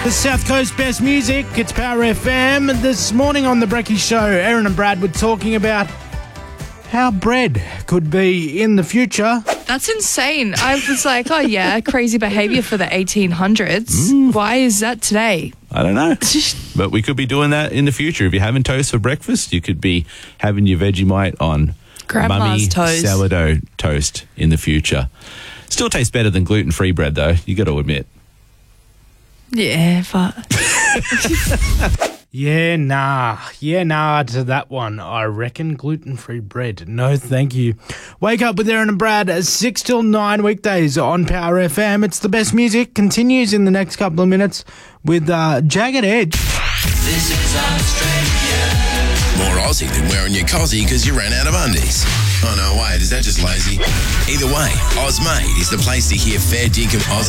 The South Coast best music, it's Power FM. This morning on The Brekkie Show, Aaron and Brad were talking about how bread could be in the future. That's insane. I was like, oh yeah, crazy behaviour for the 1800s. Why is that today? I don't know. But we could be doing that in the future. If you're having toast for breakfast, you could be having your Vegemite on Grandma's mummy toast. sourdough toast in the future. Still tastes better than gluten-free bread, though. You got to admit. Yeah, but... Yeah, nah to that one. I reckon gluten-free bread. No, thank you. Wake up with Aaron and Brad at 6 till 9 weekdays on Power FM. It's the best music. Continues in the next couple of minutes with Jagged Edge. This is Australia. More Aussie than wearing your cozzy because you ran out of undies. Oh no, wait, is that just lazy? Either way, Ozmade is the place to hear fair dinkum Aussie